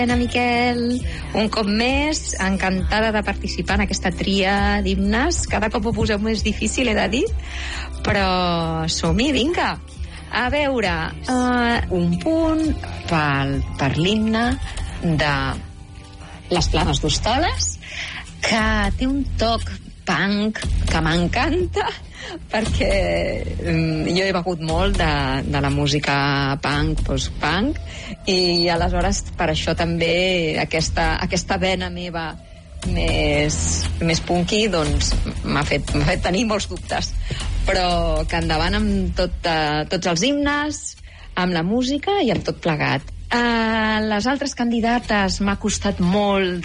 Miquel, un cop més, encantada de participar en aquesta tria d'himnes. Cada cop ho poseu més difícil, he de dir, però som-hi, vinga. A veure, un punt per l'himne de les Planes d'Hostoles, que té un toc punk que m'encanta, perquè jo he begut molt de la música punk, post-punk, i aleshores per això també aquesta vena meva més punky doncs m'ha fet tenir molts dubtes, però que endavant amb tots els himnes, amb la música i amb tot plegat. Les altres candidates m'ha costat molt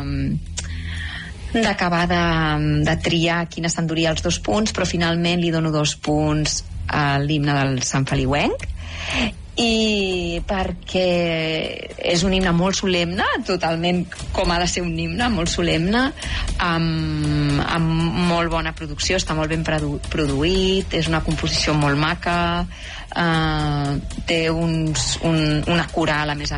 d'acabar de triar quina s'enduria els 2 punts, però finalment li dono 2 punts a l'himne del Sant Feliuenc, i perquè és un himne molt solemne, totalment com ha de ser un himne, molt solemne, amb molt bona producció, està molt ben produït, és una composició molt maca, té una coral a més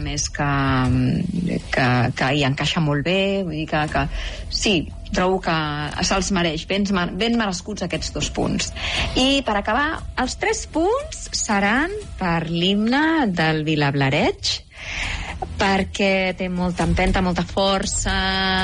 que hi encaixa molt bé, vull dir que sí, trobo que se'ls mereix, ben merescuts aquests 2 punts. I per acabar, els 3 punts seran per l'himne del Vilablareix, perquè té molta empenta, molta força,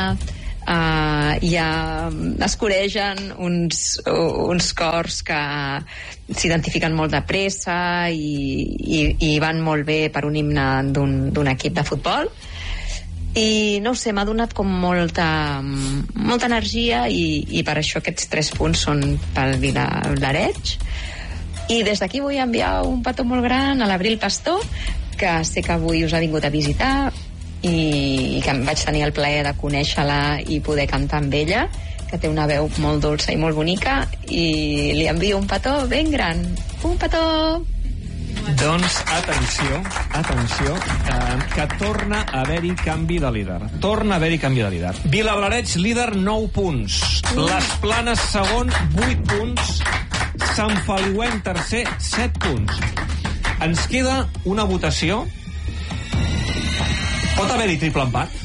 es coregen uns cors que s'identifiquen molt de pressa i van molt bé per un himne d'un equip de futbol, i no ho sé, m'ha donat com molta energia, i per això aquests 3 punts són pel Vilablareix. I des d'aquí vull enviar un petó molt gran a l'Abril Pastor, que sé que avui us ha vingut a visitar i que vaig tenir el plaer de conèixer-la i poder cantar amb ella, que té una veu molt dolça i molt bonica, i li envio un petó ben gran. Un petó! Doncs atenció, que torna a haver-hi canvi de líder. Vilablareix líder, 9 punts. Les Planes segon, 8 punts. Sant Feliuenc tercer, 7 punts. Ens queda una votació. Pot haver-hi triple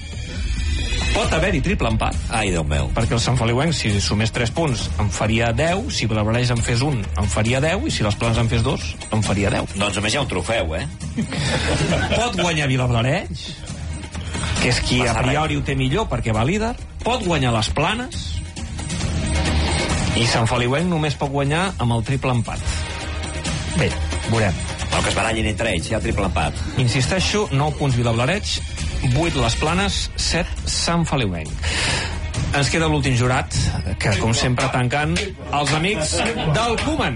empat? Ai, Déu meu. Perquè el Sant Feliuenc, si sumés 3 punts, em faria 10, si Vilablareix en fes 1, em faria 10, i si les Planes en fes 2, em faria 10. Doncs a més hi ha un trofeu, Pot guanyar Vilablareix, que és qui a priori ho té millor perquè va líder. Pot guanyar les Planes, i Sant Feliuenc només pot guanyar amb el triple empat. Bé, veurem. El que es barallin entre ells, hi ha el triple empat. Insisteixo, 9 punts Vilablareix, 8 les Planes, 7 Sant Feliuenc. Ens queda l'últim jurat, que com sempre tancant els amics del Koeman.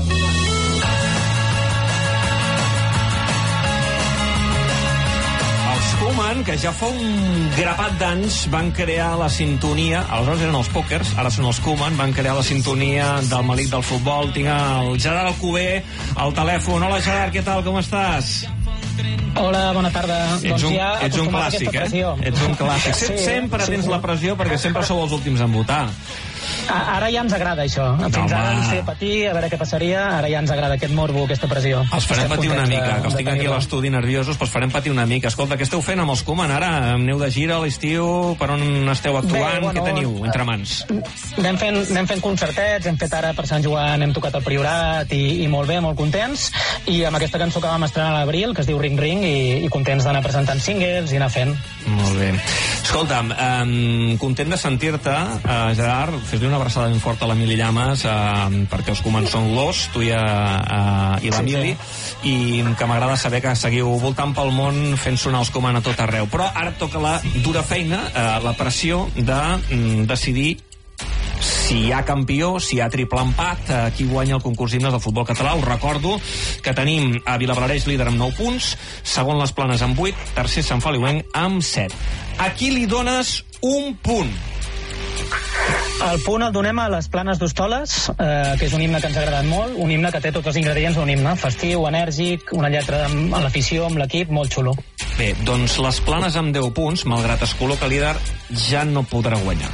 Els Koeman, que ja fa un grapat d'anys van crear la sintonia, aleshores eren els Pokers, ara són els Koeman, van crear la sintonia del malic del futbol. Tinc el Gerard Alcover al telèfon. Hola Gerard, què tal, com estàs? Hola, bona tarda. Ets un clàssic, Ets un clàssic. Sempre tens la pressió perquè sempre sou els últims en votar. Ara ja ens agrada això. Fins ara ens feia patir, a veure què passaria. Ara ja ens agrada aquest morbo, aquesta pressió. Els farem patir una mica, que els tinc aquí a l'estudi nerviosos, però els farem patir una mica. Escolta, què esteu fent amb els Koeman ara? Aneu de gira a l'estiu? Per on esteu actuant? Què teniu entre mans? Anem fent concertets, hem fet ara per Sant Joan, hem tocat el Priorat i molt bé, molt contents, i amb aquesta cançó que vam estrenar a l'abril, que es diu Ring Ring, i contents d'anar presentant singles i anar fent. Molt bé. Escolta'm, content de sentir-te, Gerard, fes-li una abraçada ben forta a l'Emili Llamas, perquè els Koeman són l'os, tu i l'Emili, i que m'agrada saber que seguiu voltant pel món fent sonar els Koeman a tot arreu. Però ara toca la dura feina, la pressió de decidir si hi ha campió, si hi ha triple empat, qui guanya el concurs d'himnes del futbol català. Us recordo que tenim a Vilablareix líder amb 9 punts, segon les Planes amb 8, tercer Sant Feliuenc amb 7. A qui li dones un punt? El punt el donem a les Planes d'Hostoles, que és un himne que ens ha agradat molt, un himne que té tots els ingredients d'un himne, festiu, enèrgic, una lletra amb l'afició, amb l'equip, molt xulo. Bé, doncs les Planes amb 10 punts, malgrat es col·loca líder, ja no podrà guanyar.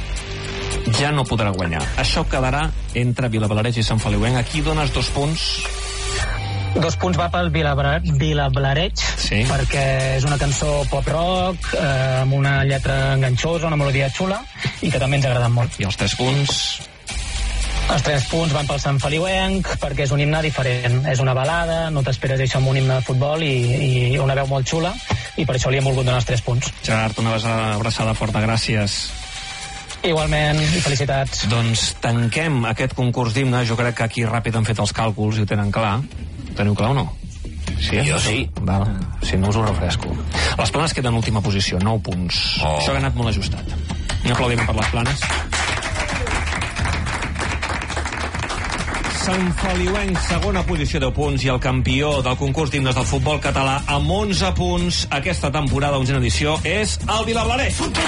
Això quedarà entre Vilablareix i Sant Feliuenc. A qui dones 2 punts? 2 punts va pel Vilablareig, sí, perquè és una cançó pop-rock, amb una lletra enganxosa, una melodia xula, i que també ens ha agradat molt. I els 3 punts? Els 3 punts van pel Sant Feliuenc, perquè és un himne diferent. És una balada, no t'esperes això amb un himne de futbol, i una veu molt xula, i per això li hem volgut donar els 3 punts. Gerard, una abraçada forta, gràcies. Igualment, i felicitats. Doncs tanquem aquest concurs d'himne. Jo crec que aquí ràpid han fet els càlculs i ho tenen clar. Ho teniu clar o no? Sí, jo sí. Val. Si no, us ho refresco. Les Planes queden en última posició, 9 punts. Això ha anat molt ajustat. Un aplaudiment per les Planes. Sant Feliuenc, segona posició, 10 punts, i el campió del concurs d'himnes del futbol català amb 11 punts aquesta temporada, 11ª edició, és el Vilablareix.